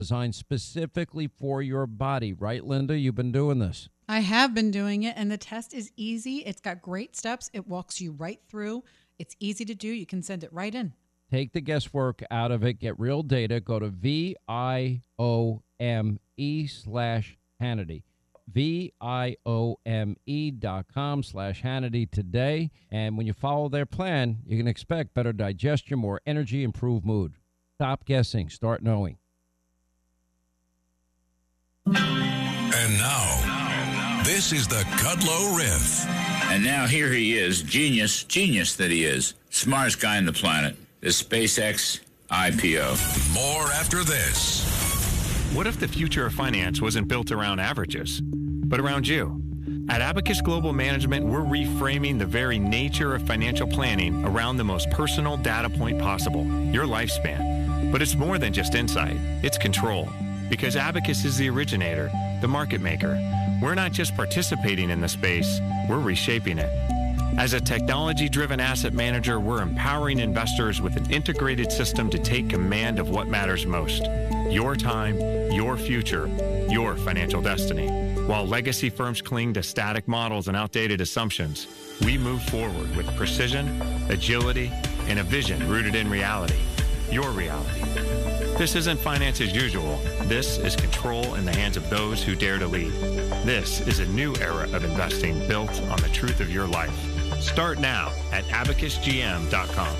designed specifically for your body. Right, Linda? You've been doing this. I have been doing it, and the test is easy. It's got great steps. It walks you right through. It's easy to do. You can send it right in. Take the guesswork out of it. Get real data. Go to VIOME/Hannity. VIOME.com/Hannity today. And when you follow their plan, you can expect better digestion, more energy, improved mood. Stop guessing. Start knowing. And now, this is the Kudlow Riff. And now here he is, genius that he is. Smartest guy on the planet. The SpaceX IPO. More after this. What if the future of finance wasn't built around averages, but around you? At Abacus Global Management, we're reframing the very nature of financial planning around the most personal data point possible, your lifespan. But it's more than just insight, it's control. Because Abacus is the originator, the market maker. We're not just participating in the space, we're reshaping it. As a technology-driven asset manager, we're empowering investors with an integrated system to take command of what matters most. Your time, your future, your financial destiny. While legacy firms cling to static models and outdated assumptions, we move forward with precision, agility, and a vision rooted in reality. Your reality. This isn't finance as usual. This is control in the hands of those who dare to lead. This is a new era of investing built on the truth of your life. Start now at abacusgm.com.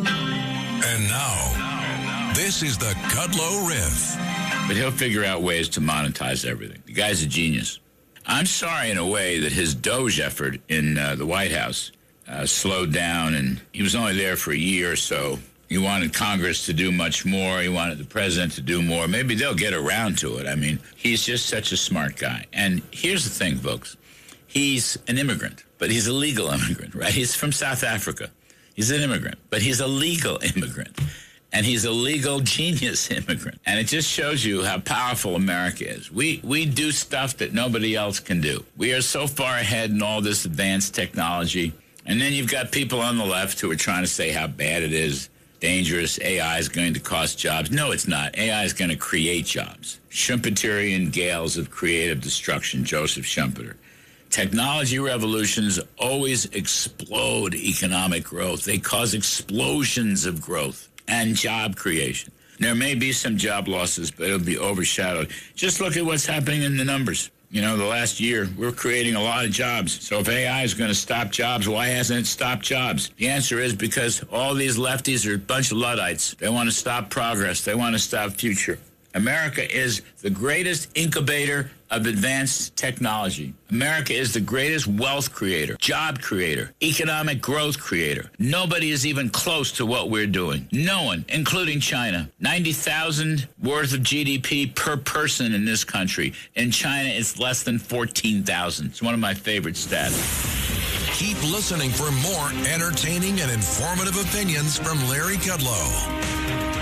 And now, this is the Kudlow Riff. But he'll figure out ways to monetize everything. The guy's a genius. I'm sorry in a way that his Doge effort in the White House slowed down, and he was only there for a year or so. He wanted Congress to do much more. He wanted the president to do more. Maybe they'll get around to it. I mean, he's just such a smart guy. And here's the thing, folks. He's an immigrant, but he's a legal immigrant, right? He's from South Africa. He's an immigrant, but he's a legal immigrant. And he's a legal genius immigrant. And it just shows you how powerful America is. We do stuff that nobody else can do. We are so far ahead in all this advanced technology. And then you've got people on the left who are trying to say how bad it is. Dangerous. AI is going to cost jobs. No, it's not. AI is going to create jobs. Schumpeterian gales of creative destruction, Joseph Schumpeter. Technology revolutions always explode economic growth. They cause explosions of growth and job creation. There may be some job losses, but it'll be overshadowed. Just look at what's happening in the numbers. You know, the last year, we're creating a lot of jobs. So if AI is going to stop jobs, why hasn't it stopped jobs? The answer is because all these lefties are a bunch of Luddites. They want to stop progress. They want to stop future. America is the greatest incubator of advanced technology. America is the greatest wealth creator, job creator, economic growth creator. Nobody is even close to what we're doing. No one, including China. 90,000 worth of GDP per person in this country. In China, it's less than 14,000. It's one of my favorite stats. Keep listening for more entertaining and informative opinions from Larry Kudlow.